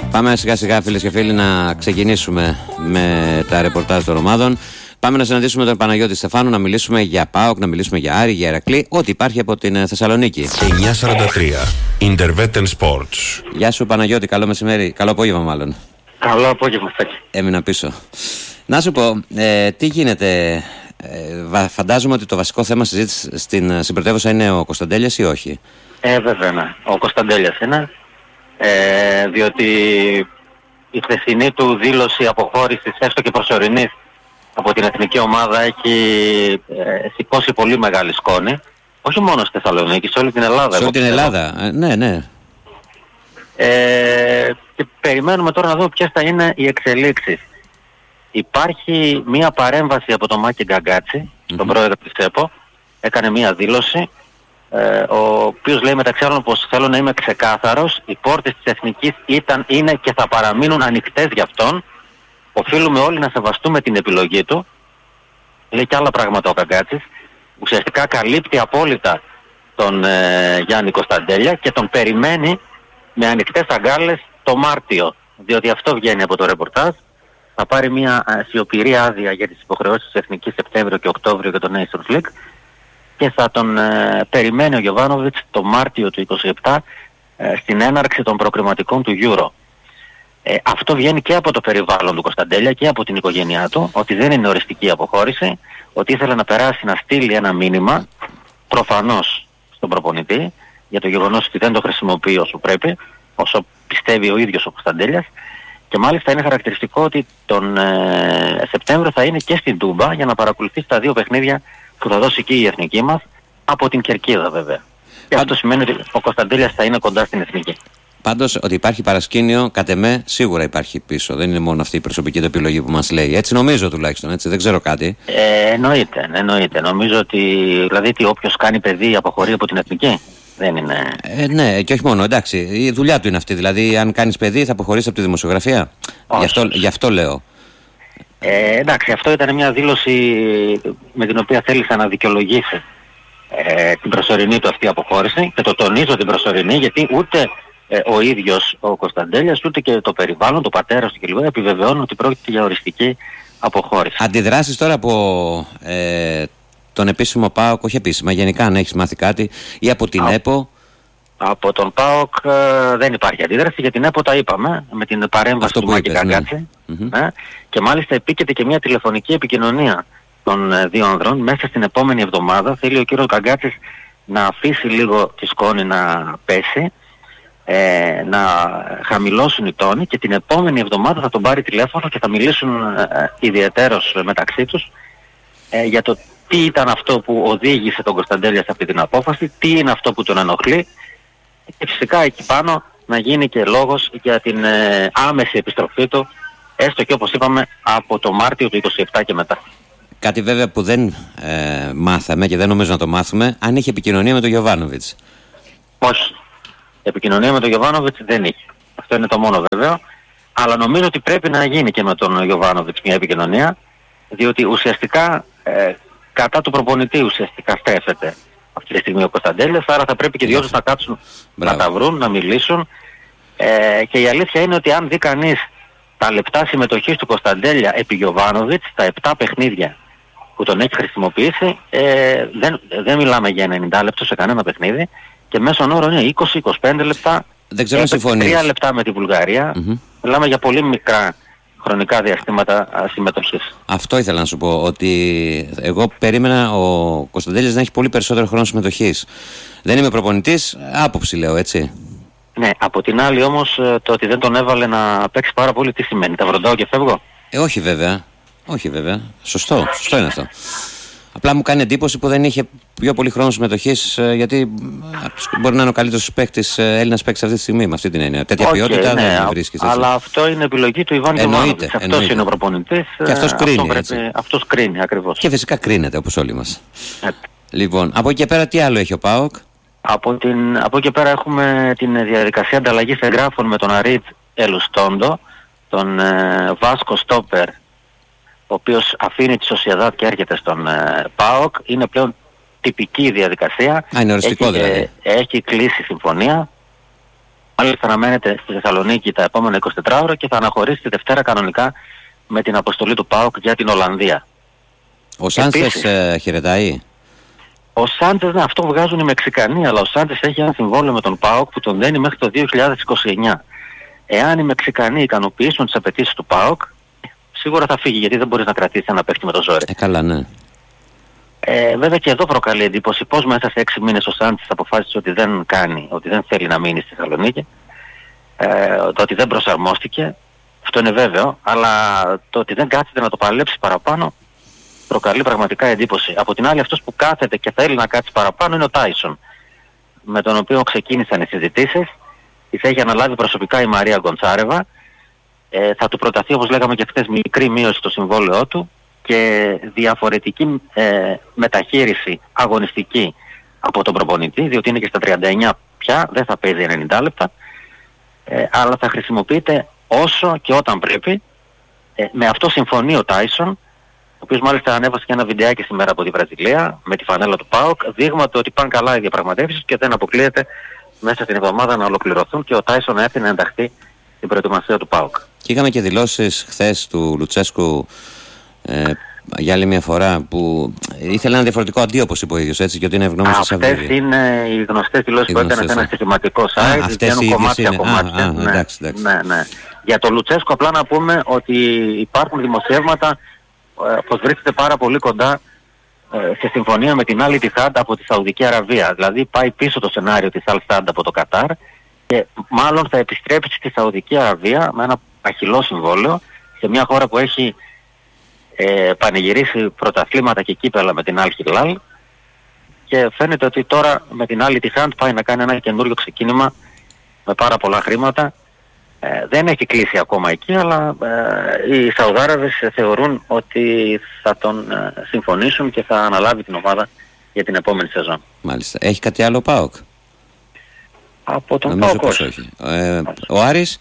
Πάμε σιγά σιγά, φίλες και φίλοι, να ξεκινήσουμε με τα ρεπορτάζ των ομάδων. Πάμε να συναντήσουμε τον Παναγιώτη Στεφάνου, να μιλήσουμε για ΠΑΟΚ, να μιλήσουμε για Άρη, για Ηρακλή, ό,τι υπάρχει από την Θεσσαλονίκη. 9:43 Intervetten Sports. Γεια σου Παναγιώτη, καλό μεσημέρι, καλό απόγευμα μάλλον. Καλό απόγευμα, Στάκη. Έμεινα πίσω. Να σου πω, τι γίνεται, φαντάζομαι ότι το βασικό θέμα συζήτηση στην συμπρωτεύουσα είναι ο Κωνσταντέλιας ή όχι? Βέβαια, ναι. Ο Κωνσταντέλιας είναι, διότι η χθεσινή του δήλωση αποχώρησης, έστω και προσωρινής, από την εθνική ομάδα έχει σηκώσει πολύ μεγάλη σκόνη. Όχι μόνο στη Θεσσαλονίκη, σε όλη την Ελλάδα. Σε όλη την Ελλάδα, ναι. Και περιμένουμε τώρα να δούμε ποιες θα είναι οι εξελίξεις. Υπάρχει μία παρέμβαση από τον Μάκη Γκαγκάτση, τον πρόεδρο της ΕΠΟ. Έκανε μία δήλωση, ο οποίος λέει μεταξύ άλλων πως θέλω να είμαι ξεκάθαρος, οι πόρτες της Εθνικής είναι και θα παραμείνουν ανοιχτές για αυτόν. Οφείλουμε όλοι να σεβαστούμε την επιλογή του. Λέει και άλλα πράγματα ο Γκαγκάτσης. Ουσιαστικά καλύπτει απόλυτα τον Γιάννη Κωνσταντέλια και τον περιμένει με ανοιχτές αγκάλες το Μάρτιο. Διότι αυτό βγαίνει από το ρεπορτάζ. Θα πάρει μια σιωπηρή άδεια για τις υποχρεώσεις της Εθνικής Σεπτέμβριο και Οκτώβριο για το Nations League και θα τον περιμένει ο Γιοβάνοβιτς το Μάρτιο του 2027 στην έναρξη των προκριματικών του Euro. Αυτό βγαίνει και από το περιβάλλον του Κωνσταντέλια και από την οικογένειά του, ότι δεν είναι οριστική αποχώρηση, ότι ήθελε να περάσει, να στείλει ένα μήνυμα προφανώς στον προπονητή για το γεγονός ότι δεν το χρησιμοποιεί όσο πρέπει, όσο πιστεύει ο ίδιος ο Κωνσταντέλιας. Και μάλιστα είναι χαρακτηριστικό ότι τον Σεπτέμβριο θα είναι και στην Τούμπα για να παρακολουθήσει τα δύο παιχνίδια που θα δώσει και η εθνική μας, από την Κερκίδα βέβαια. Και αυτό σημαίνει ότι ο Κωνσταντέλιας θα είναι κοντά στην εθνική. Πάντως ότι υπάρχει παρασκήνιο, κατ' εμέ, σίγουρα υπάρχει πίσω. Δεν είναι μόνο αυτή η προσωπική του επιλογή που μας λέει. Έτσι νομίζω τουλάχιστον, έτσι, δεν ξέρω κάτι. Εννοείται. Νομίζω ότι δηλαδή όποιος κάνει παιδί αποχωρεί από την εθνική. Δεν είναι... Ναι, και όχι μόνο, εντάξει. Η δουλειά του είναι αυτή. Δηλαδή, αν κάνεις παιδί, θα αποχωρήσεις από τη δημοσιογραφία. Γι' αυτό λέω. Εντάξει, αυτό ήταν μια δήλωση με την οποία θέλησε να δικαιολογήσει την προσωρινή του αυτή αποχώρηση. Και το τονίζω την προσωρινή, γιατί ούτε ο ίδιος ο Κωνσταντέλιας, ούτε και το περιβάλλον, το πατέρας του κλπ. Επιβεβαιώνουν ότι πρόκειται για οριστική αποχώρηση. Αντιδράσεις τώρα από τον επίσημο ΠΑΟΚ, όχι επίσημα, γενικά αν έχεις μάθει κάτι, ή από την ΕΠΟ? Από τον ΠΑΟΚ δεν υπάρχει αντίδραση, για την ΕΠΟ τα είπαμε, με την παρέμβαση του Μάκη Γκαγκάτση. Ναι. Και μάλιστα επίκειται και μια τηλεφωνική επικοινωνία των δύο ανδρών μέσα στην επόμενη εβδομάδα. Θέλει ο κύριος Γκαγκάτσης να αφήσει λίγο τη σκόνη να πέσει, να χαμηλώσουν οι τόνοι, και την επόμενη εβδομάδα θα τον πάρει τηλέφωνο και θα μιλήσουν ιδιαιτέρως μεταξύ τους για το τι ήταν αυτό που οδήγησε τον Κωνσταντέλια σε αυτή την απόφαση, τι είναι αυτό που τον ενοχλεί, και φυσικά εκεί πάνω να γίνει και λόγος για την άμεση επιστροφή του, έστω και όπως είπαμε από το Μάρτιο του 27 και μετά. Κάτι βέβαια που δεν μάθαμε και δεν νομίζω να το μάθουμε, αν είχε επικοινωνία με τον Γιοβάνοβιτς. Όχι. Επικοινωνία με τον Γιοβάνοβιτς δεν είχε. Αυτό είναι το μόνο βέβαιο. Αλλά νομίζω ότι πρέπει να γίνει και με τον Γιοβάνοβιτς μια επικοινωνία, διότι ουσιαστικά κατά του προπονητή ουσιαστικά στρέφεται αυτή τη στιγμή ο Κωνσταντέλιας, άρα θα πρέπει και οι δυο τους να κάτσουν να τα βρουν, να μιλήσουν. Και η αλήθεια είναι ότι αν δει κανείς τα λεπτά συμμετοχής του Κωνσταντέλια επί Γιοβάνοβιτς, τα 7 παιχνίδια που τον έχει χρησιμοποιήσει, δεν μιλάμε για 90 λεπτό σε κανένα παιχνίδι, και μέσον όρο είναι 20-25 λεπτά. Δεν ξέρω αν συμφωνείς. 3 λεπτά με τη Βουλγαρία. Μιλάμε για πολύ μικρά χρονικά διαστήματα συμμετοχής. Αυτό ήθελα να σου πω, ότι εγώ περίμενα ο Κωνσταντέλιας να έχει πολύ περισσότερο χρόνο συμμετοχής. Δεν είμαι προπονητής, άποψη λέω, έτσι. Ναι, από την άλλη όμως το ότι δεν τον έβαλε να παίξει πάρα πολύ, τι σημαίνει? Τα βροντάω και φεύγω? Όχι βέβαια. Σωστό είναι αυτό. Απλά μου κάνει εντύπωση που δεν είχε πιο πολύ χρόνο συμμετοχής, γιατί μπορεί να είναι ο καλύτερος παίκτης, Έλληνας παίκτης αυτή τη στιγμή, με αυτή την έννοια. Τέτοια ποιότητα δεν βρίσκεις. Αλλά αυτό είναι επιλογή του Ιβάν Γιοβάνοβιτς. Αυτός είναι ο προπονητής. Και αυτός κρίνει. Αυτός κρίνει ακριβώς. Και φυσικά κρίνεται όπως όλοι μας. Λοιπόν, από εκεί και πέρα τι άλλο έχει ο ΠΑΟΚ? Από εκεί και πέρα έχουμε την διαδικασία ανταλλαγής εγγράφων με τον Αρίτ Ελουστόντο, τον Βάσκο Στόπερ, ο οποίος αφήνει τη Σοσιαδάδ και έρχεται στον ΠΑΟΚ. Είναι πλέον τυπική διαδικασία. Είναι οριστικό δηλαδή. Έχει κλείσει συμφωνία. μάλιστα αναμένεται στη Θεσσαλονίκη τα επόμενα 24 ώρα και θα αναχωρήσει τη Δευτέρα κανονικά με την αποστολή του ΠΑΟΚ για την Ολλανδία. Ο Σάντσες χαιρετάει. Ο Σάντσες, ναι, αυτό βγάζουν οι Μεξικανοί, αλλά ο Σάντσες έχει ένα συμβόλαιο με τον ΠΑΟΚ που τον δένει μέχρι το 2029. Εάν οι Μεξικανοί ικανοποιήσουν τις απαιτήσεις του ΠΑΟΚ, σίγουρα θα φύγει, γιατί δεν μπορείς να κρατήσεις ένα παίχτη με το ζόρι. Καλά, ναι. Βέβαια και εδώ προκαλεί εντύπωση πώς μέσα σε 6 μήνες ο Σάντσες αποφάσισε ότι δεν κάνει, ότι δεν θέλει να μείνει στη Θεσσαλονίκη, το ότι δεν προσαρμόστηκε, αυτό είναι βέβαιο, αλλά το ότι δεν κάθεται να το παλέψει παραπάνω προκαλεί πραγματικά εντύπωση. Από την άλλη, αυτός που κάθεται και θέλει να κάτσει παραπάνω είναι ο Τάισον, με τον οποίο ξεκίνησαν οι συζητήσεις. Τις έχει αναλάβει προσωπικά η Μαρία Γκοντσάρεβα. Θα του προταθεί, όπως λέγαμε και χθες, μικρή μείωση στο συμβόλαιό του και διαφορετική μεταχείριση αγωνιστική από τον προπονητή, διότι είναι και στα 39 πια, δεν θα παίζει 90 λεπτά, αλλά θα χρησιμοποιείται όσο και όταν πρέπει. Με αυτό συμφωνεί ο Τάισον, ο οποίος μάλιστα ανέβασε και ένα βιντεάκι σήμερα από τη Βραζιλία με τη φανέλα του ΠΑΟΚ, δείγμα του ότι πάνε καλά οι διαπραγματεύσεις και δεν αποκλείεται μέσα στην εβδομάδα να ολοκληρωθούν και ο Τάισον να έρθει να ενταχθεί στην προετοιμασία του ΠΑΟΚ. Και είχαμε και δηλώσεις χθες του Λουτσέσκου για άλλη μια φορά που ήθελε ένα διαφορετικό αντίο, όπως είπε ο ίδιος, έτσι, και ότι είναι ευγνώμης της Σαββίδη. Αυτές είναι οι γνωστές δηλώσεις που έκανε σε ένα συστηματικό site, βγαίνουν κομμάτια. Ναι. Για το Λουτσέσκο απλά να πούμε ότι υπάρχουν δημοσιεύματα πως βρίσκεται πάρα πολύ κοντά σε συμφωνία με την Al Ittihad από τη Σαουδική Αραβία. Δηλαδή πάει πίσω το σενάριο της Al Sadd από το Κατάρ και μάλλον θα επιστρέψει στη Σαουδική Αραβία με ένα αχυλό συμβόλαιο σε μια χώρα που έχει πανηγυρίσει πρωταθλήματα και κύπελα με την Al Hilal, και φαίνεται ότι τώρα με την Al Ittihad πάει να κάνει ένα καινούριο ξεκίνημα με πάρα πολλά χρήματα. Δεν έχει κλείσει ακόμα εκεί, αλλά οι Σαουδάραβες θεωρούν ότι θα τον συμφωνήσουν και θα αναλάβει την ομάδα για την επόμενη σεζόν. Μάλιστα. Έχει κάτι άλλο ΠΑΟΚ? Από τον ΠΑΟΚ όχι. Ο Άρης?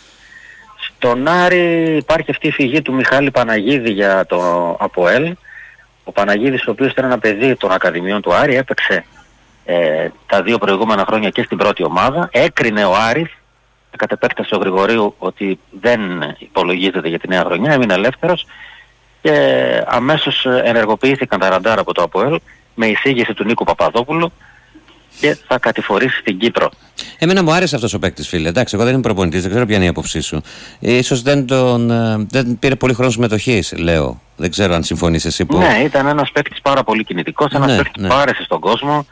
Στον Άρη υπάρχει αυτή η φυγή του Μιχάλη Παναγίδη για το ΑΠΟΕΛ. Ο Παναγίδης, ο οποίος ήταν ένα παιδί των Ακαδημιών του Άρη, έπαιξε τα 2 προηγούμενα χρόνια και στην πρώτη ομάδα. Έκρινε ο Άρης κατ' επέκταση ο Γρηγορίου ότι δεν υπολογίζεται για τη νέα χρονιά, έμεινε ελεύθερος και αμέσως ενεργοποιήθηκαν τα ραντάρ από το ΑΠΟΕΛ με εισήγηση του Νίκου Παπαδόπουλου και θα κατηφορήσει στην Κύπρο. Εμένα μου άρεσε αυτός ο παίκτης, φίλε. Εντάξει, εγώ δεν είμαι προπονητής, δεν ξέρω ποια είναι η άποψή σου. Ίσως δεν πήρε πολύ χρόνο συμμετοχής, λέω. Δεν ξέρω αν συμφωνείς εσύ που... Ναι, ήταν ένας παίκτης πάρα πολύ κινητικός, ένας παίκτης που άρεσε στον κόσμο.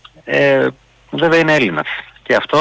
Βέβαια είναι Έλληνας και αυτό...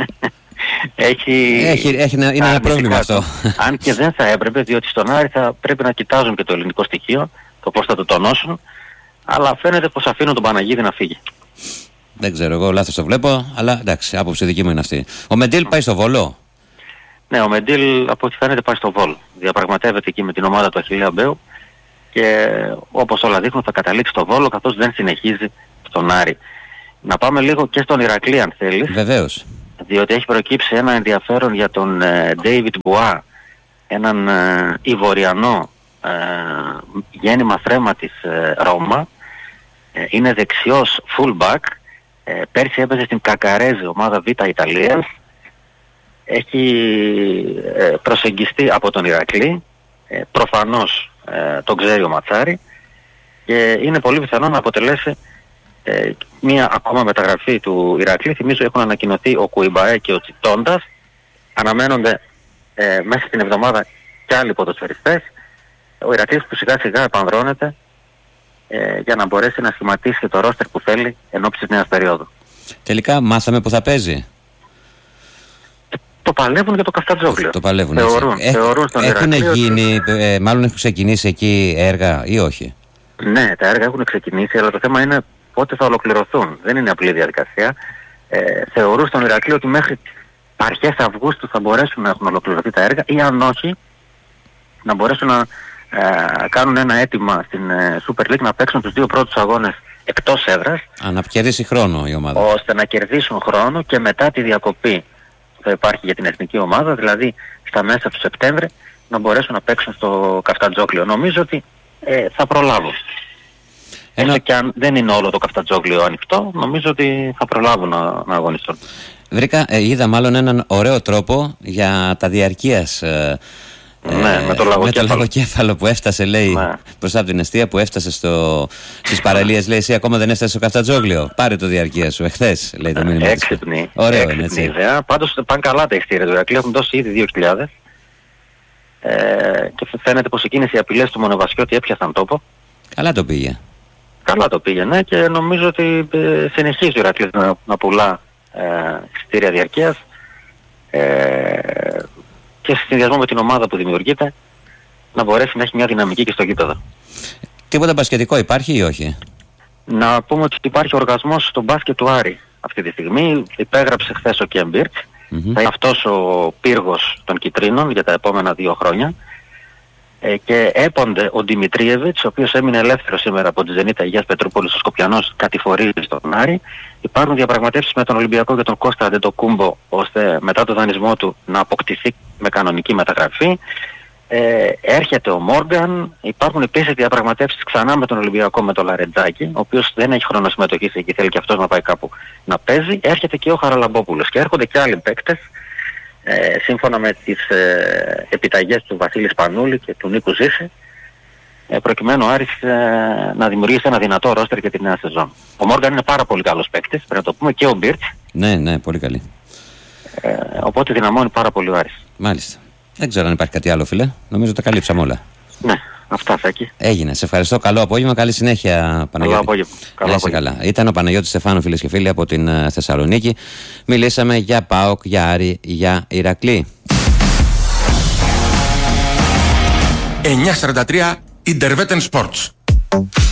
είναι ένα πρόβλημα αυτό. Αν και δεν θα έπρεπε, διότι στον Άρη θα πρέπει να κοιτάζουν και το ελληνικό στοιχείο, το πώς θα το τονώσουν, αλλά φαίνεται πως αφήνουν τον Παναγίδη να φύγει. Δεν ξέρω, εγώ λάθος το βλέπω, αλλά εντάξει, άποψη δική μου είναι αυτή. Ο Μεντίλ πάει στο Βόλο? Ναι, ο Μεντίλ από ό,τι φαίνεται πάει στο Βόλο. Διαπραγματεύεται εκεί με την ομάδα του Αχιλλέα Μπέου και όπως όλα δείχνουν θα καταλήξει στο Βόλο, καθώς δεν συνεχίζει στον Άρη. Να πάμε λίγο και στον Ηρακλή αν θέλεις. Βεβαίως. Διότι έχει προκύψει ένα ενδιαφέρον για τον David Bois, έναν Ιβοριανό γέννημα θρέμα της Ρώμα. Είναι δεξιός fullback, πέρσι έπαιζε στην Κακαρέζη, ομάδα Β' Ιταλίας. Έχει προσεγγιστεί από τον Ηρακλή, προφανώς τον ξέρει ο Ματσάρη και είναι πολύ πιθανό να αποτελέσει μία ακόμα μεταγραφή του Ηρακλή. Θυμίζω έχουν ανακοινωθεί ο Κουιμπαέ και ο Τσιτόντας. Αναμένονται μέσα στην εβδομάδα και άλλοι ποδοσφαιριστές. Ο Ηρακλής που σιγά σιγά επανδρώνεται για να μπορέσει να σχηματίσει το ρόστερ που θέλει εν ώψη της νέας περίοδου. Τελικά μάθαμε που θα παίζει. Το παλεύουν για το Καφτατζόγλιο. Το παλεύουν. Θεωρούν στον έχουν Ηρακλή γίνει, μάλλον έχουν ξεκινήσει εκεί έργα ή όχι? Ναι, τα έργα έχουν ξεκινήσει, αλλά το θέμα είναι πότε θα ολοκληρωθούν. Δεν είναι απλή διαδικασία. Θεωρούν στον Ηρακλή ότι μέχρι αρχές Αυγούστου θα μπορέσουν να έχουν ολοκληρωθεί τα έργα ή αν όχι να μπορέσουν να κάνουν ένα αίτημα στην Super League να παίξουν τους 2 πρώτους αγώνες εκτός έδρας. Να κερδίσει χρόνο η ομάδα. Ώστε να κερδίσουν χρόνο και μετά τη διακοπή που θα υπάρχει για την εθνική ομάδα, δηλαδή στα μέσα του Σεπτέμβρη, να μπορέσουν να παίξουν στο Καφτατζόγλιο. Νομίζω ότι θα προλάβουν. Και αν δεν είναι όλο το Καφτατζόγλιο ανοιχτό, νομίζω ότι θα προλάβουν να αγωνιστούν. Είδα μάλλον έναν ωραίο τρόπο για τα διαρκείας. Ναι, με το λαγοκέφαλο που έφτασε, λέει, μπροστά από την εστία, που έφτασε στις παραλίες. Λέει, εσύ ακόμα δεν έφτασε στο Καφτατζόγλιο. Πάρε το διαρκεία σου, εχθές, λέει το μήνυμα. Έξυπνη. Ωραίο είναι, έτσι. Ιδέα. Πάντως πάνε καλά τα ειστήρια του Ηρακλείου, έχουν δώσει ήδη 2.000. Και φαίνεται πως εκείνες οι απειλές του Μονοβασιώτη έπιασαν τόπο. Καλά το πήγε. Καλά το πήγε, ναι, και νομίζω ότι συνεχίζει ο Ηρακλής να πουλά ειστήρια διαρκείας. Και σε συνδυασμό με την ομάδα που δημιουργείται να μπορέσει να έχει μια δυναμική και στο γήπεδο. Τίποτα μπασκετικό υπάρχει ή όχι? Να πούμε ότι υπάρχει οργασμός στο μπάσκετ του Άρη αυτή τη στιγμή. Υπέγραψε χθες ο Κέμπιρτ. Θα είναι αυτός ο πύργος των κιτρίνων για τα επόμενα 2 χρόνια. Και έπονται ο Δημητρίεβιτς, ο οποίος έμεινε ελεύθερος σήμερα από τη Ζενίτα Αγίας Πετρούπολης, ο Σκοπιανός κατηφορίζει στον Άρη. Υπάρχουν διαπραγματεύσεις με τον Ολυμπιακό και τον Κώστα Αντετοκούμπο, ώστε μετά το δανεισμό του να αποκτηθεί με κανονική μεταγραφή. Έρχεται ο Μόργαν. Υπάρχουν επίσης διαπραγματεύσεις ξανά με τον Ολυμπιακό, με τον Λαρετζάκη, ο οποίος δεν έχει χρόνο συμμετοχής εκεί, θέλει και αυτός να πάει κάπου να παίζει. Έρχεται και ο Χαραλαμπόπουλος και έρχονται και άλλοι παίκτες. Σύμφωνα με τις επιταγές του Βασίλη Σπανούλη και του Νίκου Ζήση, προκειμένου ο Άρης να δημιουργήσει ένα δυνατό ρόστερ για τη νέα σεζόν. Ο Μόργαν είναι πάρα πολύ καλός παίκτης, πρέπει να το πούμε, και ο Μπίρτς. Ναι, πολύ καλή. Οπότε δυναμώνει πάρα πολύ ο Άρης. Μάλιστα. Δεν ξέρω αν υπάρχει κάτι άλλο, φίλε. Νομίζω τα καλύψαμε όλα. Ναι, αυτά Σάκη. Έγινε. Σε ευχαριστώ. Καλό απόγευμα. Καλή συνέχεια, Παναγιώτη. Καλό απόγευμα. Καλά. Ήταν ο Παναγιώτης Στεφάνου, φίλες και φίλοι, από την Θεσσαλονίκη. Μιλήσαμε για ΠΑΟΚ, για Άρη, για Ηρακλή. 9:43 Interveten Sports.